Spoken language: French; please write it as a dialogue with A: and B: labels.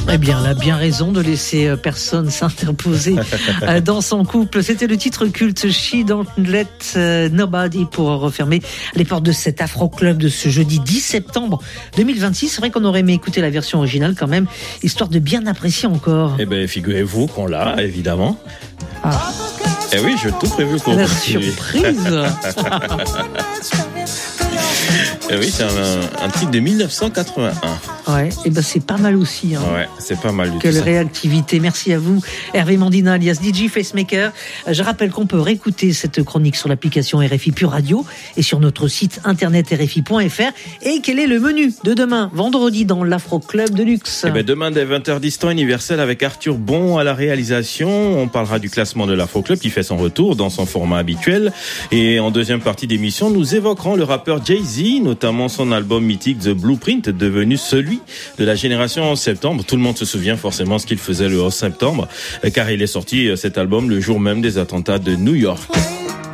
A: Eh bien, elle a bien raison de laisser personne s'interposer dans son couple. C'était le titre culte She Don't Let Nobody pour refermer les portes de cet Afro Club de ce jeudi 10 septembre 2026. C'est vrai qu'on aurait aimé écouter la version originale quand même, histoire de bien apprécier encore.
B: Eh bien, figurez-vous qu'on l'a, évidemment.
A: Ah.
B: Eh oui, j'ai tout prévu pour
A: la
B: continuer.
A: Surprise.
B: Eh oui, c'est un titre de 1981.
A: Ouais, et ben c'est pas mal aussi. Hein.
B: Ouais, c'est pas mal du tout.
A: Quelle réactivité. Merci à vous, Hervé Mandina, alias DJ Facemaker. Je rappelle qu'on peut réécouter cette chronique sur l'application RFI Pure Radio et sur notre site internet rfi.fr. Et quel est le menu de demain, vendredi, dans l'Afro Club de Luxe?
B: Eh ben demain, dès 20h10, temps universel avec Arthur Bon à la réalisation. On parlera du classement de l'Afro Club qui fait son retour dans son format habituel. Et en deuxième partie d'émission, nous évoquerons le rappeur Jay-Z, notamment son album mythique The Blueprint, devenu celui de la génération 11 septembre. Tout le monde se souvient forcément ce qu'il faisait le 11 septembre, car il est sorti cet album le jour même des attentats de New York.